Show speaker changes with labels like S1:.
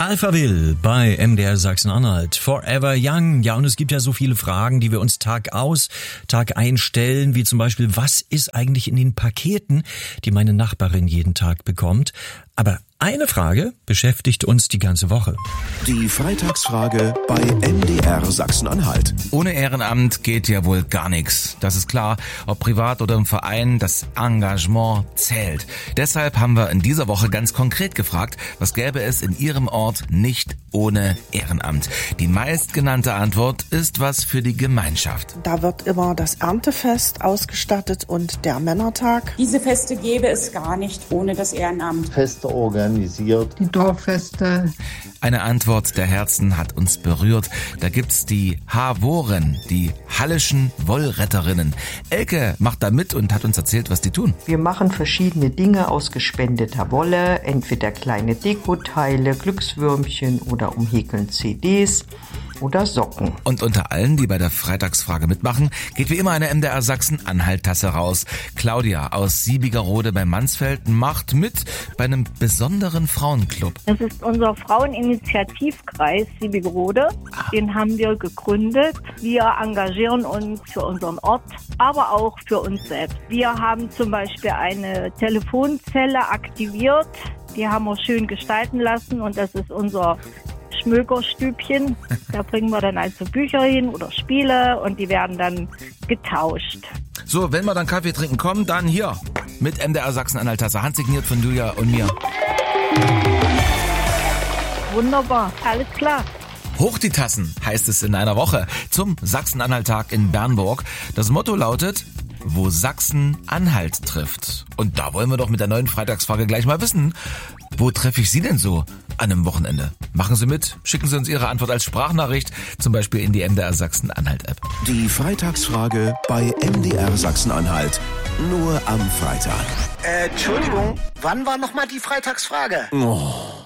S1: Alphaville bei MDR Sachsen-Anhalt. Forever Young. Ja, und es gibt ja so viele Fragen, die wir uns Tag aus, Tag ein stellen, wie zum Beispiel, was ist eigentlich in den Paketen, die meine Nachbarin jeden Tag bekommt? Aber eine Frage beschäftigt uns die ganze Woche.
S2: Die Freitagsfrage bei MDR Sachsen-Anhalt.
S3: Ohne Ehrenamt geht ja wohl gar nichts. Das ist klar, ob privat oder im Verein, das Engagement zählt. Deshalb haben wir in dieser Woche ganz konkret gefragt, was gäbe es in Ihrem Ort nicht ohne Ehrenamt? Die meistgenannte Antwort ist was für die Gemeinschaft.
S4: Da wird immer das Erntefest ausgestattet und der Männertag.
S5: Diese Feste gäbe es gar nicht ohne das Ehrenamt.
S6: Feste organisiert.
S7: Die Dorffeste.
S3: Eine Antwort der Herzen hat uns berührt. Da gibt's die Havoren, die Hallischen Wollretterinnen. Elke macht da mit und hat uns erzählt, was die tun.
S7: Wir machen verschiedene Dinge aus gespendeter Wolle, entweder kleine Dekoteile, Glückswürmchen oder umhäkeln CDs oder Socken.
S3: Und unter allen, die bei der Freitagsfrage mitmachen, geht wie immer eine MDR Sachsen-Anhalt-Tasse raus. Claudia aus Siebigerode bei Mansfeld macht mit bei einem besonderen Frauenclub.
S8: Das ist unser Fraueninitiativkreis Siebigerode. Den haben wir gegründet. Wir engagieren uns für unseren Ort, aber auch für uns selbst. Wir haben zum Beispiel eine Telefonzelle aktiviert. Die haben wir schön gestalten lassen und das ist unser Schmökerstübchen. Da bringen wir dann also Bücher hin oder Spiele und die werden dann getauscht.
S3: So, wenn wir dann Kaffee trinken kommen, dann hier mit MDR Sachsen-Anhalt-Tasse, handsigniert von Julia und mir.
S8: Wunderbar, alles klar.
S3: Hoch die Tassen, heißt es in einer Woche zum Sachsen-Anhalt-Tag in Bernburg. Das Motto lautet: Wo Sachsen-Anhalt trifft. Und da wollen wir doch mit der neuen Freitagsfrage gleich mal wissen, wo treffe ich Sie denn so an einem Wochenende? Machen Sie mit, schicken Sie uns Ihre Antwort als Sprachnachricht, zum Beispiel in die MDR Sachsen-Anhalt-App.
S2: Die Freitagsfrage bei MDR Sachsen-Anhalt. Nur am Freitag.
S9: Entschuldigung, wann war nochmal die Freitagsfrage?
S2: Oh.